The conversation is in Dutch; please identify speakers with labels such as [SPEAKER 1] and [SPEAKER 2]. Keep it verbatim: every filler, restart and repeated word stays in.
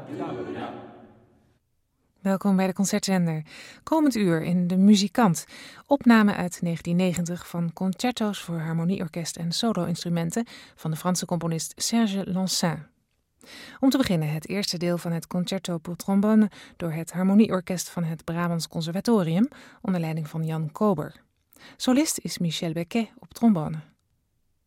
[SPEAKER 1] Welkom bij de Concertzender. Komend uur in De Muzikant. Opname uit negentien negentig van concerto's voor harmonieorkest en solo-instrumenten van de Franse componist Serge Lansin. Om te beginnen het eerste deel van het Concerto pour trombone door het harmonieorkest van het Brabants Conservatorium onder leiding van Jan Kober. Solist is Michel Becquet op trombone.